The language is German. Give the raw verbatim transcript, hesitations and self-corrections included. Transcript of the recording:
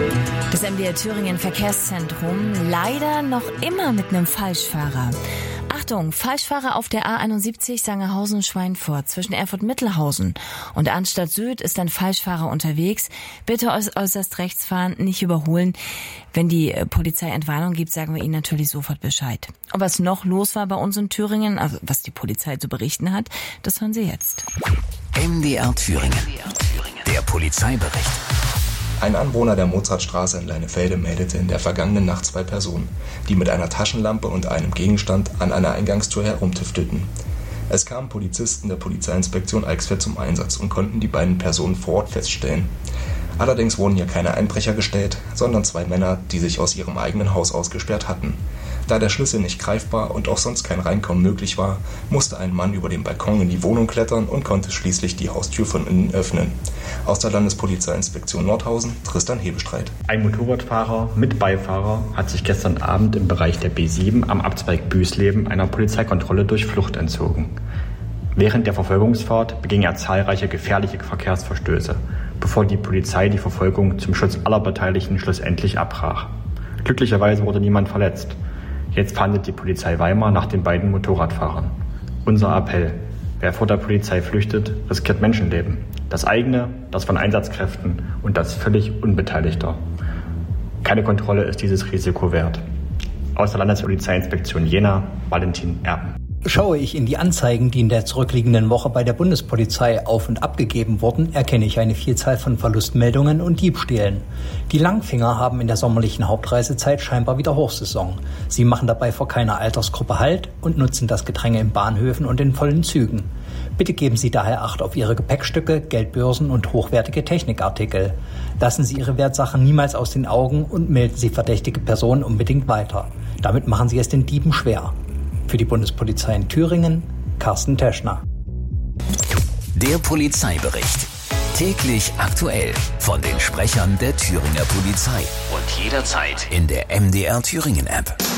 Das M D R Thüringen Verkehrszentrum leider noch immer mit einem Falschfahrer. Achtung, Falschfahrer auf der A einundsiebzig Sangerhausen-Schweinfurt. Zwischen Erfurt-Mittelhausen und Arnstadt Süd ist ein Falschfahrer unterwegs. Bitte äußerst rechts fahren, nicht überholen. Wenn die Polizei Entwarnung gibt, sagen wir Ihnen natürlich sofort Bescheid. Und was noch los war bei uns in Thüringen, also was die Polizei zu berichten hat, das hören Sie jetzt. M D R Thüringen, der Polizeibericht. Ein Anwohner der Mozartstraße in Leinefelde meldete in der vergangenen Nacht zwei Personen, die mit einer Taschenlampe und einem Gegenstand an einer Eingangstür herumtüftelten. Es kamen Polizisten der Polizeiinspektion Eichsfeld zum Einsatz und konnten die beiden Personen vor Ort feststellen. Allerdings wurden hier keine Einbrecher gestellt, sondern zwei Männer, die sich aus ihrem eigenen Haus ausgesperrt hatten. Da der Schlüssel nicht greifbar und auch sonst kein Reinkommen möglich war, musste ein Mann über den Balkon in die Wohnung klettern und konnte schließlich die Haustür von innen öffnen. Aus der Landespolizeiinspektion Nordhausen, Tristan Hebestreit. Ein Motorradfahrer mit Beifahrer hat sich gestern Abend im Bereich der B sieben am Abzweig Büßleben einer Polizeikontrolle durch Flucht entzogen. Während der Verfolgungsfahrt beging er zahlreiche gefährliche Verkehrsverstöße, bevor die Polizei die Verfolgung zum Schutz aller Beteiligten schlussendlich abbrach. Glücklicherweise wurde niemand verletzt. Jetzt fahndet die Polizei Weimar nach den beiden Motorradfahrern. Unser Appell: Wer vor der Polizei flüchtet, riskiert Menschenleben. Das eigene, das von Einsatzkräften und das völlig Unbeteiligter. Keine Kontrolle ist dieses Risiko wert. Aus der Landespolizeiinspektion Jena, Valentin Erben. Schaue ich in die Anzeigen, die in der zurückliegenden Woche bei der Bundespolizei auf- und abgegeben wurden, erkenne ich eine Vielzahl von Verlustmeldungen und Diebstählen. Die Langfinger haben in der sommerlichen Hauptreisezeit scheinbar wieder Hochsaison. Sie machen dabei vor keiner Altersgruppe Halt und nutzen das Gedränge in Bahnhöfen und in vollen Zügen. Bitte geben Sie daher Acht auf Ihre Gepäckstücke, Geldbörsen und hochwertige Technikartikel. Lassen Sie Ihre Wertsachen niemals aus den Augen und melden Sie verdächtige Personen unbedingt weiter. Damit machen Sie es den Dieben schwer. Für die Bundespolizei in Thüringen, Carsten Teschner. Der Polizeibericht. Täglich aktuell von den Sprechern der Thüringer Polizei. Und jederzeit in der M D R Thüringen App.